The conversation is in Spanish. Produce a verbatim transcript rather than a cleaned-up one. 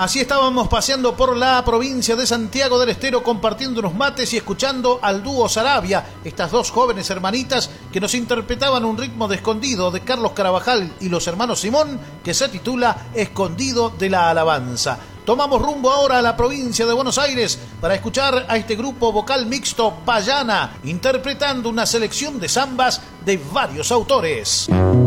Así estábamos paseando por la provincia de Santiago del Estero, compartiendo unos mates y escuchando al dúo Sarabia, estas dos jóvenes hermanitas que nos interpretaban un ritmo de Escondido de Carlos Carabajal y los hermanos Simón, que se titula Escondido de la Alabanza. Tomamos rumbo ahora a la provincia de Buenos Aires para escuchar a este grupo vocal mixto Payana, interpretando una selección de zambas de varios autores.